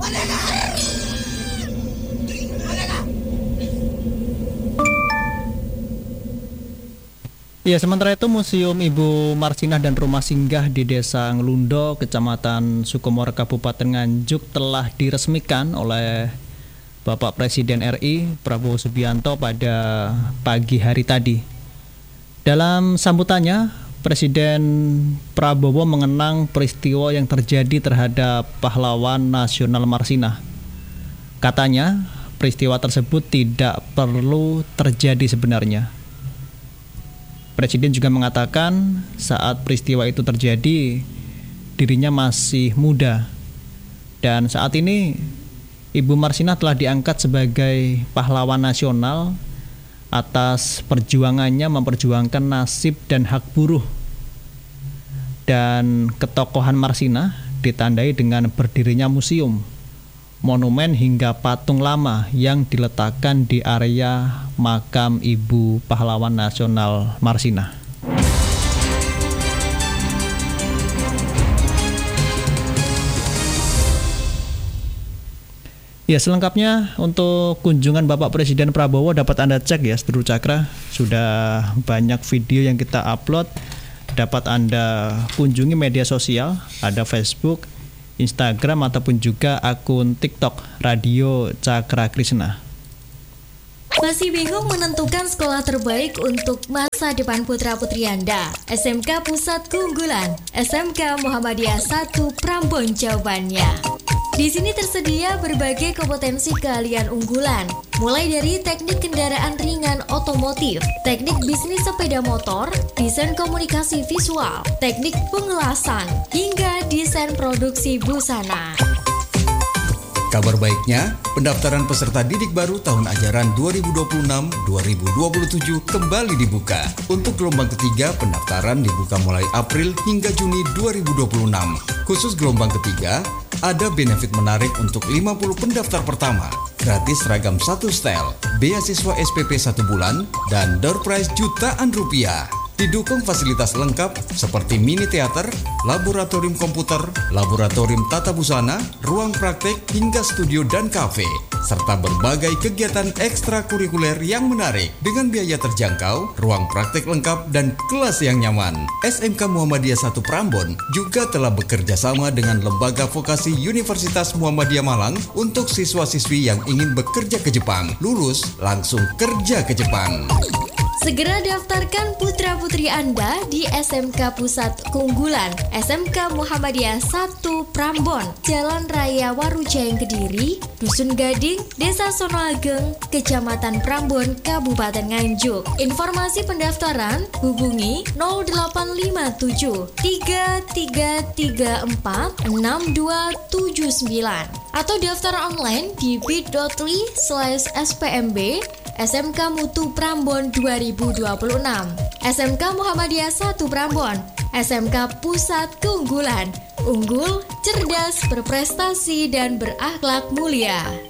Ya, sementara itu Museum Ibu Marsinah dan Rumah Singgah di Desa Ngelundo, Kecamatan Sukomoro, Kabupaten Nganjuk telah diresmikan oleh Bapak Presiden RI Prabowo Subianto pada pagi hari tadi. Dalam sambutannya, Presiden Prabowo mengenang peristiwa yang terjadi terhadap pahlawan nasional Marsinah. Katanya, peristiwa tersebut tidak perlu terjadi sebenarnya. Presiden juga mengatakan saat peristiwa itu terjadi, dirinya masih muda. Dan saat ini, Ibu Marsinah telah diangkat sebagai pahlawan nasional atas perjuangannya memperjuangkan nasib dan hak buruh. Dan ketokohan Marsinah ditandai dengan berdirinya museum, monumen hingga patung lama yang diletakkan di area makam Ibu Pahlawan Nasional Marsinah. Ya, selengkapnya untuk kunjungan Bapak Presiden Prabowo dapat Anda cek ya, Seteru Cakra. Sudah banyak video yang kita upload, dapat Anda kunjungi media sosial, ada Facebook, Instagram ataupun juga akun TikTok Radio Cakra Krishna. Masih bingung menentukan sekolah terbaik untuk masa depan putra-putri Anda? SMK Pusat Keunggulan, SMK Muhammadiyah 1 Prambon jawabannya. Di sini tersedia berbagai kompetensi keahlian unggulan, mulai dari teknik kendaraan ringan otomotif, teknik bisnis sepeda motor, desain komunikasi visual, teknik pengelasan, hingga desain produksi busana. Kabar baiknya, pendaftaran peserta didik baru tahun ajaran 2026-2027 kembali dibuka. Untuk gelombang ketiga, pendaftaran dibuka mulai April hingga Juni 2026. Khusus gelombang ketiga, ada benefit menarik untuk 50 pendaftar pertama. Gratis seragam satu setel, beasiswa SPP 1 bulan, dan door prize jutaan rupiah. Didukung fasilitas lengkap seperti mini teater, laboratorium komputer, laboratorium tata busana, ruang praktek, hingga studio dan kafe, serta berbagai kegiatan ekstrakurikuler yang menarik dengan biaya terjangkau, ruang praktek lengkap, dan kelas yang nyaman. SMK Muhammadiyah 1 Prambon juga telah bekerja sama dengan Lembaga Vokasi Universitas Muhammadiyah Malang untuk siswa-siswi yang ingin bekerja ke Jepang. Lulus langsung kerja ke Jepang. Segera daftarkan putra-putri Anda di SMK Pusat Keunggulan, SMK Muhammadiyah 1 Prambon, Jalan Raya Warujayang Kediri, Dusun Gading, Desa Sonoageng, Kecamatan Prambon, Kabupaten Nganjuk. Informasi pendaftaran hubungi 0857 3334 6279 atau daftar online di bit.ly/spmb SMK Mutu Prambon 2026, SMK Muhammadiyah 1 Prambon, SMK Pusat Keunggulan, unggul, cerdas, berprestasi, dan berakhlak mulia.